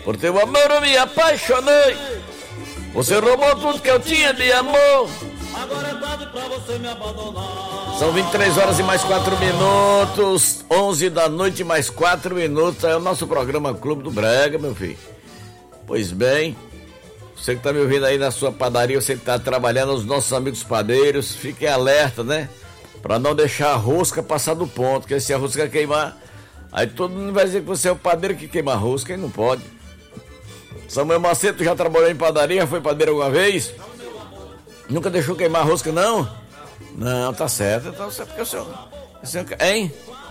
Por teu amor eu me apaixonei. Você roubou tudo que eu tinha de amor. Agora é tarde pra você me abandonar. São 23 horas e mais 4 minutos. 11 da noite mais 4 minutos. É o nosso programa Clube do Brega, meu filho. Pois bem, você que tá me ouvindo aí na sua padaria, você que tá trabalhando, os nossos amigos padeiros, fiquem alerta, né? Pra não deixar a rosca passar do ponto, porque se a rosca queimar, aí todo mundo vai dizer que você é o padeiro que queima a rosca e não pode. Samuel Macedo já trabalhou em padaria, foi padeiro alguma vez? Nunca deixou queimar a rosca, não? Não, tá certo. Então, porque o senhor... Hein?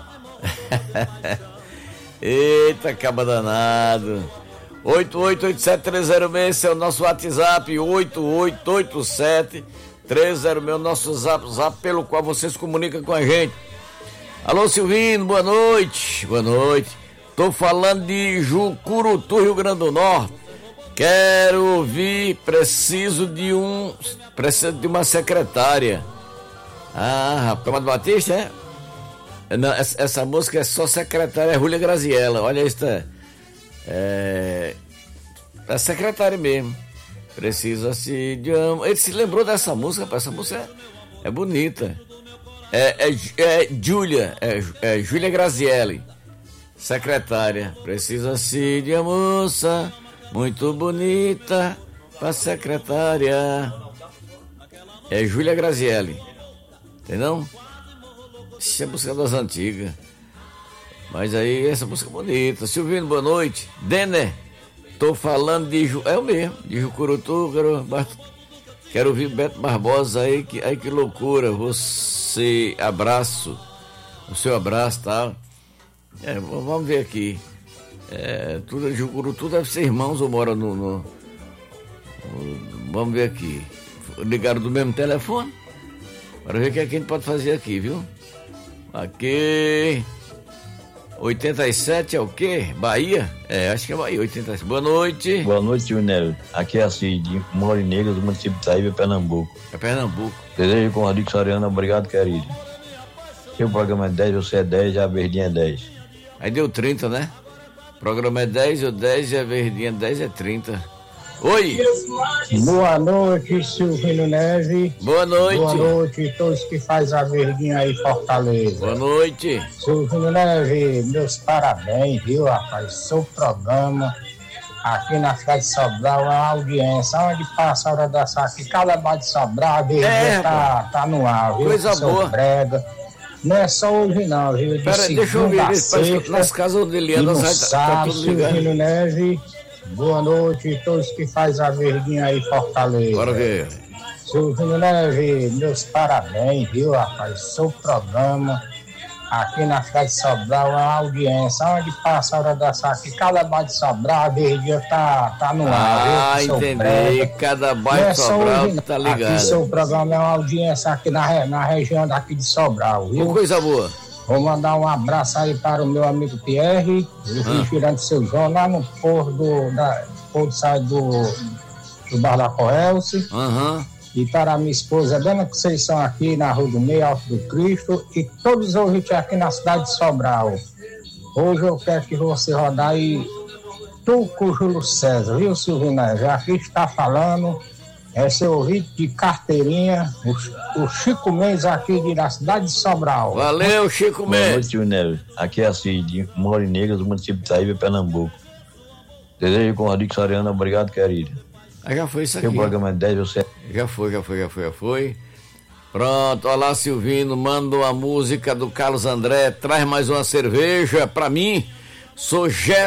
Eita, caba danado. 8887-306, esse é o nosso WhatsApp, 8887-306, nosso zap pelo qual vocês comunicam com a gente. Alô, Silvino, boa noite. Boa noite. Tô falando de Jucurutu, Rio Grande do Norte. Quero ouvir, preciso de uma secretária. Ah, rapaz, Batista, é? Não, essa música é só secretária, é Júlia Graziella. Olha isso, é secretária mesmo. Precisa-se de ele se lembrou dessa música, rapaz, essa música é bonita. É Júlia Graziella, secretária. Precisa-se de uma moça muito bonita pra secretária. É Júlia Graziella, entendeu? Isso é música das antigas. Mas aí, essa música é bonita. Silvino, boa noite. Denner, tô falando de... É o mesmo, de Jucurutu. Quero ouvir Beto Barbosa aí, que loucura. Você, abraço. O seu abraço, tá? Vamos ver aqui. Tudo de Jucurutu deve ser irmãos ou mora no... Vamos ver aqui. Ligaram do mesmo telefone? Para ver o que a gente pode fazer aqui, viu? Aqui... 87 é o quê? Bahia? Acho que é Bahia, 87. Boa noite. Boa noite, Junel. Aqui é a Cid, Moro Negra, do município de Itaíba, Pernambuco. É Pernambuco. Desejo com a Rico Soriano, obrigado, querido. Seu programa é 10, você é 10 e a verdinha é 10. Aí deu 30, né? O programa é 10, o 10 e a verdinha 10 é 30. Oi! Boa noite, Silvino Neves. Boa noite. Boa noite, todos que faz a verdinha aí, Fortaleza. Boa noite. Silvino Neves, meus parabéns, viu, rapaz? Seu programa aqui na cidade de Sobral, uma audiência, onde passa a hora dessa aqui, cada bar de Sobral, a verdinha tá no ar, viu? Coisa boa. Brega. Não é só hoje não, viu? Pera, deixa eu ver, nas casas onde ele anda, tá tudo ligado. Silvino Neves. Boa noite, todos que faz a verdinha aí, Fortaleza. Bora ver. Silvino Neves, meus parabéns, viu, rapaz? Seu programa aqui na cidade de Sobral, uma audiência, onde passa a hora dessa aqui, cada bairro de Sobral, a verdinha tá no ar, viu? Entendi, cada bairro de Sobral tá ligado. Aqui seu programa é uma audiência aqui na região daqui de Sobral, viu? Coisa boa. Vou mandar um abraço aí para o meu amigo Pierre, refrigerante seu João, lá no porto do Bar da Coelce. E para a minha esposa Dona Conceição aqui na Rua do Meio, Alto do Cristo, e todos os ouvintes aqui na cidade de Sobral. Hoje eu quero que você rodar aí Tuco Júlio César, viu, Silvino? Já aqui está falando. É seu ouvinte de carteirinha, o Chico Mendes aqui da cidade de Sobral. Valeu, Chico Mendes. Boa noite, Junel. Aqui é a Cid, Moro Negra, do município de Itaíba, Pernambuco. Desejo com a Rico Soriano, obrigado, querido. Já foi isso aqui. Seu programa é 10, você... Já foi. Pronto, olá, Silvino, manda uma música do Carlos André, traz mais uma cerveja pra mim. Sou